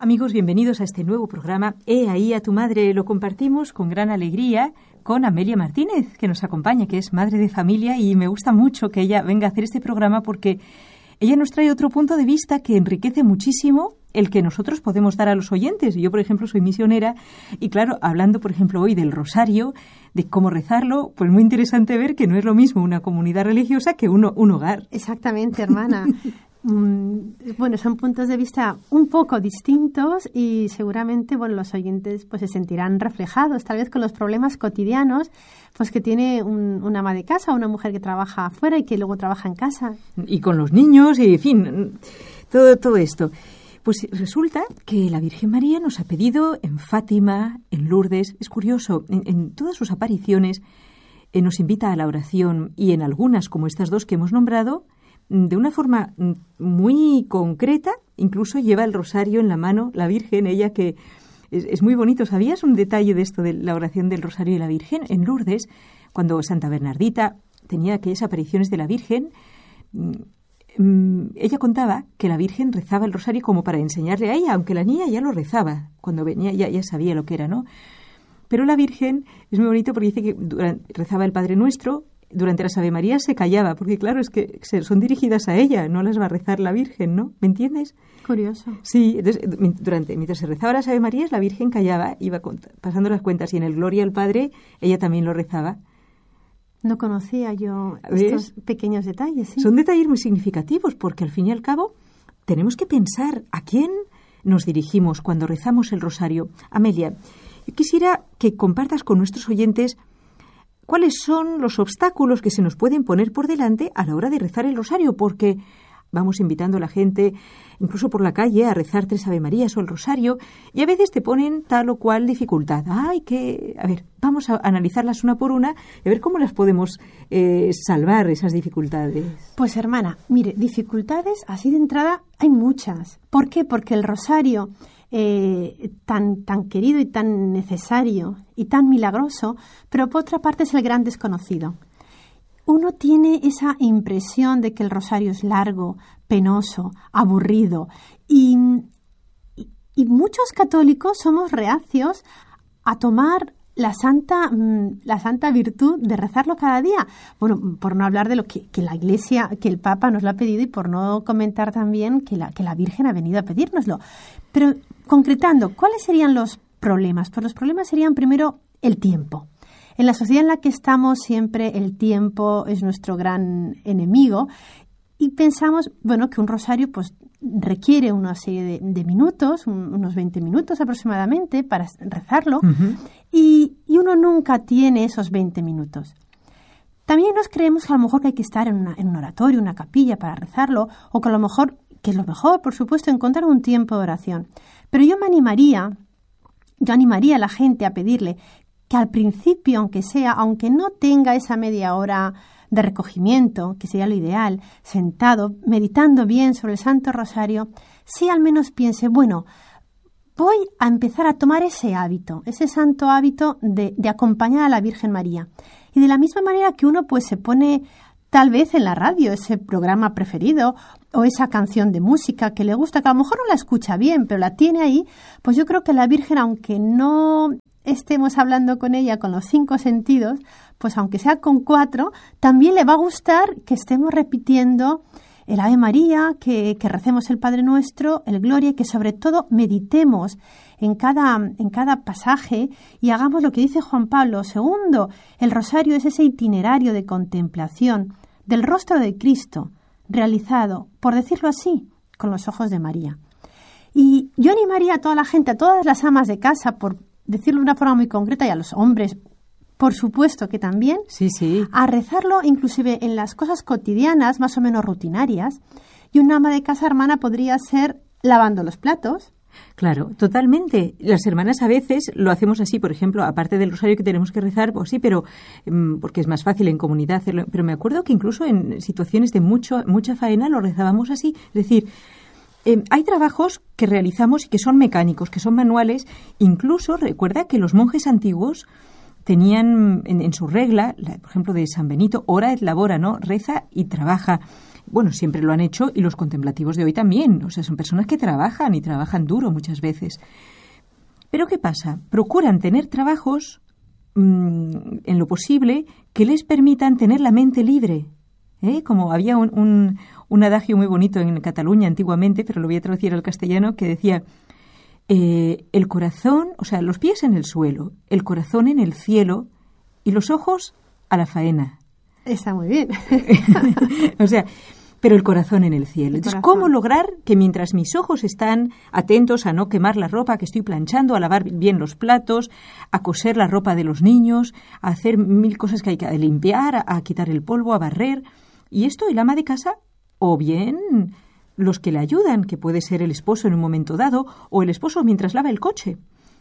Amigos, bienvenidos a este nuevo programa He ahí a tu madre. Lo compartimos con gran alegría con Amelia Martínez, que nos acompaña, que es madre de familia, y me gusta mucho que ella venga a hacer este programa porque ella nos trae otro punto de vista que enriquece muchísimo el que nosotros podemos dar a los oyentes. Yo, por ejemplo, soy misionera y, claro, hablando, por ejemplo, hoy del rosario, de cómo rezarlo, pues muy interesante ver que no es lo mismo una comunidad religiosa que un hogar. Exactamente, hermana. Bueno, son puntos de vista un poco distintos y seguramente, bueno, los oyentes pues se sentirán reflejados, tal vez con los problemas cotidianos pues que tiene una ama de casa, una mujer que trabaja afuera y que luego trabaja en casa. Y con los niños, y en fin, todo esto. Pues resulta que la Virgen María nos ha pedido en Fátima, en Lourdes, es curioso, en todas sus apariciones nos invita a la oración, y en algunas, como estas dos que hemos nombrado, de una forma muy concreta, incluso lleva el rosario en la mano, la Virgen, ella que es muy bonito. ¿Sabías un detalle de esto de la oración del rosario de la Virgen? En Lourdes, cuando Santa Bernardita tenía aquellas apariciones de la Virgen, ella contaba que la Virgen rezaba el rosario como para enseñarle a ella, aunque la niña ya lo rezaba, cuando venía ya sabía lo que era, ¿no? Pero la Virgen es muy bonito porque dice que rezaba el Padre Nuestro. Durante las Ave Marías se callaba, porque claro, es que son dirigidas a ella, no las va a rezar la Virgen, ¿no? ¿Me entiendes? Curioso. Sí, entonces, mientras se rezaba las Ave Marías, la Virgen callaba, iba pasando las cuentas, y en el Gloria al Padre ella también lo rezaba. No conocía yo estos pequeños detalles, ¿sí? Son detalles muy significativos, porque al fin y al cabo tenemos que pensar a quién nos dirigimos cuando rezamos el rosario. Amelia, yo quisiera que compartas con nuestros oyentes ¿cuáles son los obstáculos que se nos pueden poner por delante a la hora de rezar el rosario? Porque vamos invitando a la gente, incluso por la calle, a rezar 3 Ave Marías o el rosario, y a veces te ponen tal o cual dificultad. A ver, vamos a analizarlas una por una y a ver cómo las podemos salvar, esas dificultades. Pues, hermana, mire, dificultades así de entrada hay muchas. ¿Por qué? Porque el rosario tan querido y tan necesario y tan milagroso, pero por otra parte es el gran desconocido. Uno tiene esa impresión de que el rosario es largo, penoso, aburrido, y muchos católicos somos reacios a tomar la santa virtud de rezarlo cada día. Bueno, por no hablar de lo que la Iglesia, que el Papa nos lo ha pedido, y por no comentar también que la Virgen ha venido a pedírnoslo. Pero concretando, ¿cuáles serían los problemas? Pues los problemas serían primero el tiempo. En la sociedad en la que estamos siempre el tiempo es nuestro gran enemigo, y pensamos, bueno, que un rosario pues requiere una serie de minutos, unos 20 minutos aproximadamente para rezarlo, y uno nunca tiene esos 20 minutos. También nos creemos que a lo mejor que hay que estar en un oratorio, una capilla para rezarlo, o que a lo mejor, que es lo mejor, por supuesto, encontrar un tiempo de oración. Pero yo animaría a la gente a pedirle que al principio, aunque no tenga esa media hora de recogimiento, que sería lo ideal, sentado, meditando bien sobre el Santo Rosario, sí al menos piense, bueno, voy a empezar a tomar ese hábito, ese santo hábito de acompañar a la Virgen María. Y de la misma manera que uno pues se pone tal vez en la radio ese programa preferido o esa canción de música que le gusta, que a lo mejor no la escucha bien, pero la tiene ahí, pues yo creo que la Virgen, aunque no estemos hablando con ella con los 5 sentidos, pues aunque sea con 4, también le va a gustar que estemos repitiendo el Ave María, que recemos el Padre Nuestro, el Gloria, y que sobre todo meditemos en cada pasaje y hagamos lo que dice Juan Pablo II. El rosario es ese itinerario de contemplación del rostro de Cristo, realizado, por decirlo así, con los ojos de María. Y yo animaría a toda la gente, a todas las amas de casa, por decirlo de una forma muy concreta, y a los hombres, por supuesto que también, sí, a rezarlo inclusive en las cosas cotidianas, más o menos rutinarias. Y una ama de casa, hermana, podría ser lavando los platos. Claro, totalmente. Las hermanas a veces lo hacemos así, por ejemplo, aparte del rosario que tenemos que rezar, pues sí, pero porque es más fácil en comunidad hacerlo. Pero me acuerdo que incluso en situaciones de mucha faena lo rezábamos así. Es decir, hay trabajos que realizamos y que son mecánicos, que son manuales. Incluso recuerda que los monjes antiguos tenían en su regla, por ejemplo, de San Benito, ora et labora, ¿no? Reza y trabaja. Bueno, siempre lo han hecho y los contemplativos de hoy también. O sea, son personas que trabajan y trabajan duro muchas veces. Pero ¿qué pasa? Procuran tener trabajos en lo posible que les permitan tener la mente libre. Como había un adagio muy bonito en Cataluña antiguamente, pero lo voy a traducir al castellano, que decía el corazón, o sea, los pies en el suelo, el corazón en el cielo y los ojos a la faena. Está muy bien. O sea, pero el corazón en el cielo. Entonces, ¿cómo lograr que mientras mis ojos están atentos a no quemar la ropa que estoy planchando, a lavar bien los platos, a coser la ropa de los niños, a hacer 1000 cosas que hay que limpiar, a quitar el polvo, a barrer? Y esto el ama de casa, o bien los que le ayudan, que puede ser el esposo en un momento dado, o el esposo mientras lava el coche,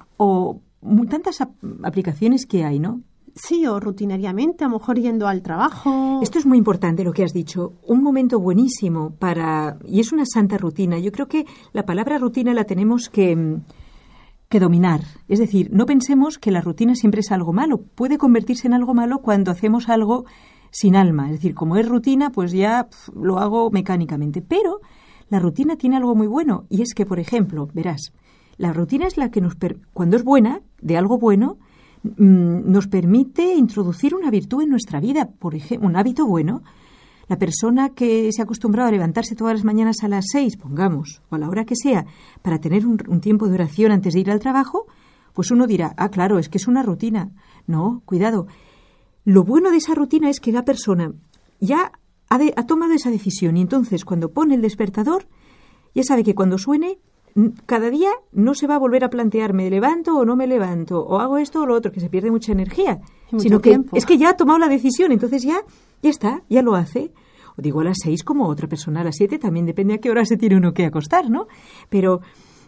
o tantas aplicaciones que hay, ¿no? Sí, o rutinariamente, a lo mejor yendo al trabajo. Esto es muy importante lo que has dicho. Un momento buenísimo y es una santa rutina. Yo creo que la palabra rutina la tenemos que dominar. Es decir, no pensemos que la rutina siempre es algo malo. Puede convertirse en algo malo cuando hacemos algo sin alma. Es decir, como es rutina, pues ya lo hago mecánicamente. Pero la rutina tiene algo muy bueno. Y es que, por ejemplo, verás, la rutina es la que cuando es buena, de algo bueno, nos permite introducir una virtud en nuestra vida, por ejemplo, un hábito bueno. La persona que se ha acostumbrado a levantarse todas las mañanas a las 6, pongamos, o a la hora que sea, para tener un tiempo de oración antes de ir al trabajo, pues uno dirá, claro, es que es una rutina. No, cuidado. Lo bueno de esa rutina es que la persona ya ha tomado esa decisión y entonces cuando pone el despertador, ya sabe que cuando suene, cada día no se va a volver a plantear me levanto o no me levanto, o hago esto o lo otro, que se pierde mucha energía, sino que es que ya ha tomado la decisión, entonces ya está, ya lo hace. O digo a las 6 como otra persona a las 7, también depende a qué hora se tiene uno que acostar, ¿no? Pero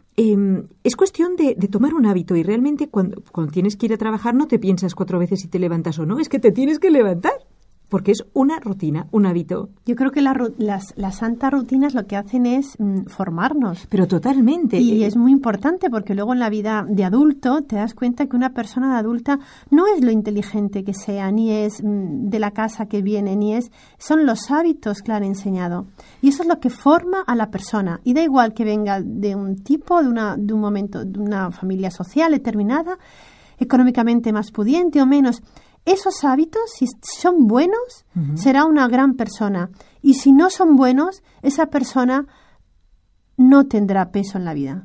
es cuestión de tomar un hábito y realmente cuando tienes que ir a trabajar no te piensas 4 veces si te levantas o no, es que te tienes que levantar. Porque es una rutina, un hábito. Yo creo que las santas rutinas lo que hacen es formarnos. Pero totalmente. Y es muy importante porque luego en la vida de adulto te das cuenta que una persona de adulta no es lo inteligente que sea, ni es de la casa que viene, son los hábitos que le han enseñado. Y eso es lo que forma a la persona. Y da igual que venga de un tipo, de un momento, de una familia social determinada, económicamente más pudiente o menos. Esos hábitos, si son buenos, será una gran persona. Y si no son buenos, esa persona no tendrá peso en la vida.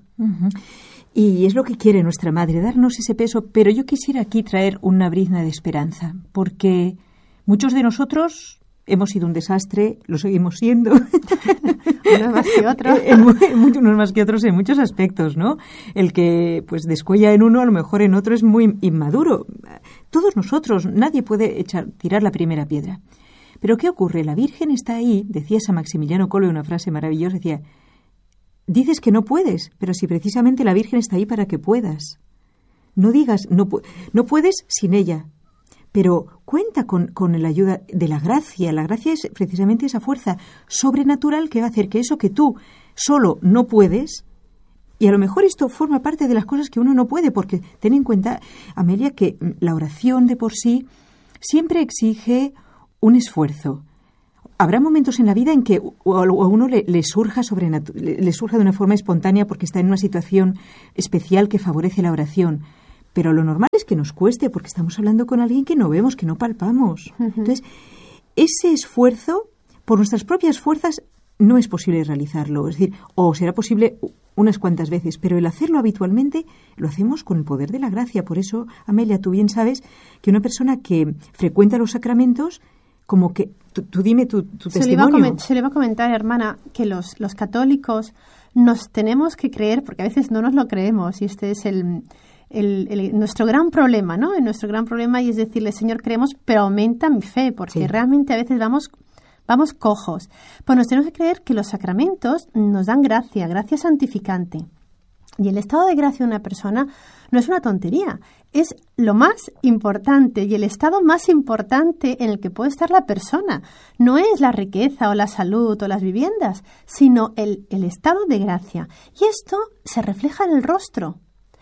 Y es lo que quiere nuestra madre, darnos ese peso. Pero yo quisiera aquí traer una brizna de esperanza, porque muchos de nosotros hemos sido un desastre, lo seguimos siendo. Unos más que otros. Unos más que otros en muchos aspectos, ¿no? El que pues descuella en uno, a lo mejor en otro es muy inmaduro. Todos nosotros, nadie puede tirar la primera piedra. Pero ¿qué ocurre? La Virgen está ahí, decía San Maximiliano Kolbe una frase maravillosa, decía, dices que no puedes, pero si precisamente la Virgen está ahí para que puedas. No digas, no puedes sin ella. Pero cuenta con la ayuda de la gracia. La gracia es precisamente esa fuerza sobrenatural que va a hacer que eso que tú solo no puedes, y a lo mejor esto forma parte de las cosas que uno no puede, porque ten en cuenta, Amelia, que la oración de por sí siempre exige un esfuerzo. Habrá momentos en la vida en que a uno le surja de una forma espontánea porque está en una situación especial que favorece la oración. Pero lo normal es que nos cueste porque estamos hablando con alguien que no vemos, que no palpamos. Entonces, ese esfuerzo, por nuestras propias fuerzas, no es posible realizarlo. Es decir, o será posible unas cuantas veces, pero el hacerlo habitualmente lo hacemos con el poder de la gracia. Por eso, Amelia, tú bien sabes que una persona que frecuenta los sacramentos, como que, tú dime tu testimonio. Se le va a comentar, hermana, que los católicos nos tenemos que creer, porque a veces no nos lo creemos, y este es nuestro gran problema, ¿no? Nuestro gran problema, y es decirle, Señor, creemos, pero aumenta mi fe, porque realmente a veces vamos cojos. Pues nos tenemos que creer que los sacramentos nos dan gracia santificante. Y el estado de gracia de una persona no es una tontería, es lo más importante y el estado más importante en el que puede estar la persona. No es la riqueza o la salud o las viviendas, sino el estado de gracia. Y esto se refleja en el rostro.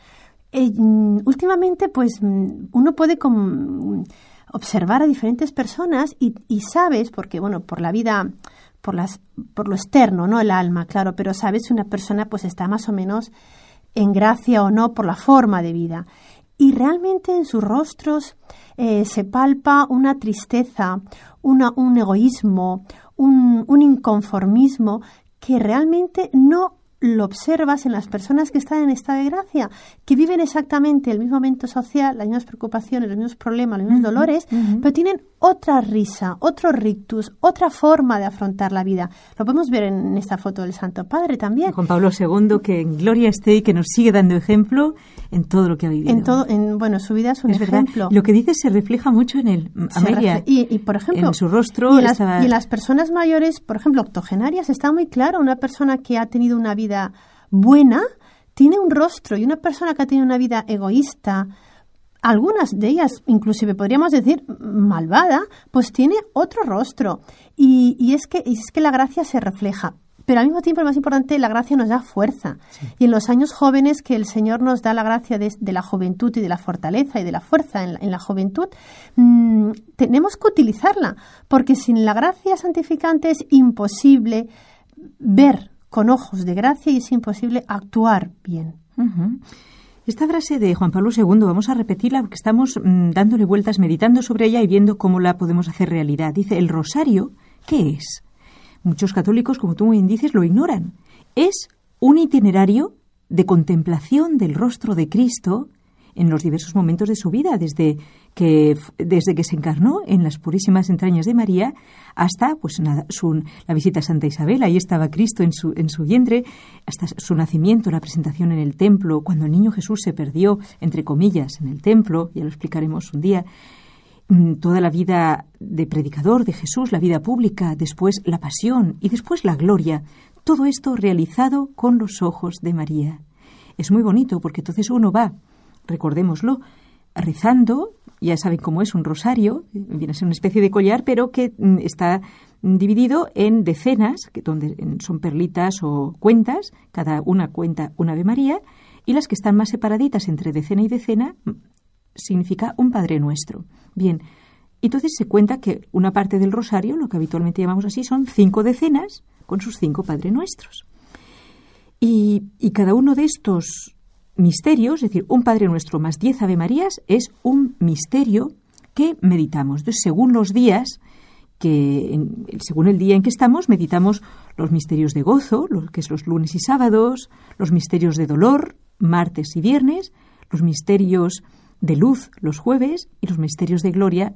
Últimamente, pues, uno puede observar a diferentes personas y sabes, porque, bueno, por la vida por lo externo, ¿no? El alma, claro, pero sabes si una persona pues está más o menos en gracia o no por la forma de vida. Y realmente en sus rostros se palpa una tristeza, un egoísmo, un inconformismo que realmente no lo observas en las personas que están en estado de gracia, que viven exactamente el mismo momento social, las mismas preocupaciones, los mismos problemas, los mismos dolores, pero tienen otra risa, otro rictus, otra forma de afrontar la vida. Lo podemos ver en esta foto del Santo Padre también. Juan Pablo II, que en gloria esté y que nos sigue dando ejemplo en todo lo que ha vivido. Bueno, su vida es un ejemplo. Verdad. Lo que dices se refleja mucho en él, Amelia. Y, por ejemplo, en su rostro y en las personas mayores, por ejemplo, octogenarias, está muy claro. Una persona que ha tenido una vida buena tiene un rostro, y una persona que ha tenido una vida egoísta, algunas de ellas, inclusive podríamos decir malvada, pues tiene otro rostro. Y es que la gracia se refleja. Pero al mismo tiempo, lo más importante, la gracia nos da fuerza. Sí. Y en los años jóvenes que el Señor nos da la gracia de la juventud y de la fortaleza y de la fuerza en la juventud, tenemos que utilizarla, porque sin la gracia santificante es imposible ver con ojos de gracia y es imposible actuar bien. Uh-huh. Esta frase de Juan Pablo II, vamos a repetirla porque estamos dándole vueltas, meditando sobre ella y viendo cómo la podemos hacer realidad. Dice, el rosario, ¿qué es? Muchos católicos, como tú muy bien dices, lo ignoran. Es un itinerario de contemplación del rostro de Cristo en los diversos momentos de su vida, desde que se encarnó en las purísimas entrañas de María hasta la visita a Santa Isabel. Ahí estaba Cristo en su vientre, hasta su nacimiento, la presentación en el templo, cuando el niño Jesús se perdió, entre comillas, en el templo, ya lo explicaremos un día. Toda la vida de predicador de Jesús, la vida pública, después la pasión y después la gloria. Todo esto realizado con los ojos de María. Es muy bonito porque entonces uno va, recordémoslo, rezando, ya saben cómo es un rosario, viene a ser una especie de collar, pero que está dividido en decenas, donde son perlitas o cuentas, cada una cuenta un Ave María, y las que están más separaditas entre decena y decena significa un Padre Nuestro. Bien, entonces se cuenta que una parte del rosario, lo que habitualmente llamamos así, son 5 decenas con sus 5 Padre Nuestros. Y cada uno de estos misterios, es decir, un Padre Nuestro más 10 Ave Marías, es un misterio que meditamos. Entonces, según los días, según el día en que estamos, meditamos los misterios de gozo, que es los lunes y sábados, los misterios de dolor, martes y viernes, los misterios de luz los jueves y los misterios de gloria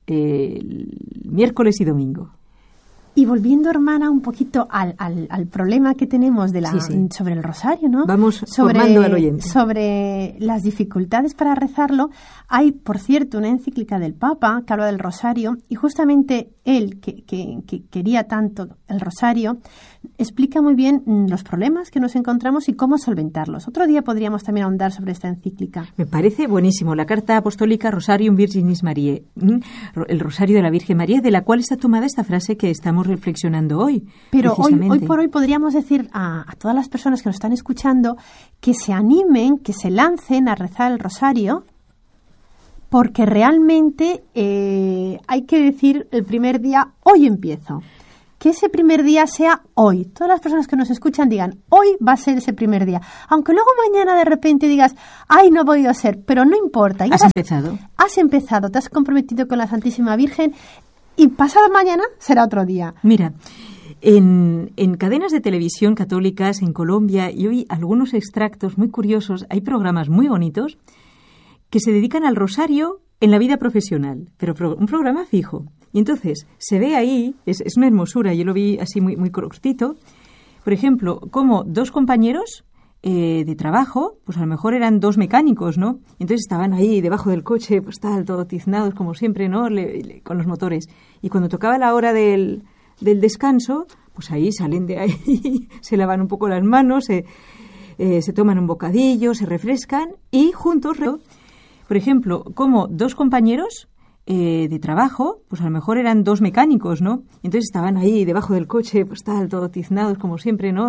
miércoles y domingo. Y volviendo, hermana, un poquito al problema que tenemos sobre el rosario, ¿no? Vamos formando al oyente. Sobre las dificultades para rezarlo. Hay, por cierto, una encíclica del Papa que habla del rosario, y justamente él, que quería tanto el rosario, explica muy bien los problemas que nos encontramos y cómo solventarlos. Otro día podríamos también ahondar sobre esta encíclica. Me parece buenísimo. La carta apostólica Rosarium Virginis Mariae, el rosario de la Virgen María, de la cual está tomada esta frase que estamos reflexionando hoy. Pero hoy por hoy podríamos decir a todas las personas que nos están escuchando que se animen, que se lancen a rezar el rosario, porque realmente hay que decir el primer día, hoy empiezo. Que ese primer día sea hoy. Todas las personas que nos escuchan digan, hoy va a ser ese primer día. Aunque luego mañana de repente digas, ay, no ha podido ser, pero no importa. ¿Has empezado? Has empezado, te has comprometido con la Santísima Virgen y pasado mañana será otro día. Mira, en cadenas de televisión católicas en Colombia, y hoy algunos extractos muy curiosos, hay programas muy bonitos que se dedican al rosario en la vida profesional, pero un programa fijo. Y entonces se ve ahí, es una hermosura, yo lo vi así muy, muy cortito, por ejemplo, como 2 compañeros de trabajo, pues a lo mejor eran 2 mecánicos, ¿no? Entonces estaban ahí debajo del coche, pues todo tiznados como siempre, ¿no? Con los motores. Y cuando tocaba la hora del descanso, pues ahí salen de ahí, se lavan un poco las manos, se toman un bocadillo, se refrescan y juntos, por ejemplo, como 2 compañeros de trabajo, pues a lo mejor eran 2 mecánicos, ¿no? Entonces estaban ahí debajo del coche, pues todo tiznados como siempre, ¿no?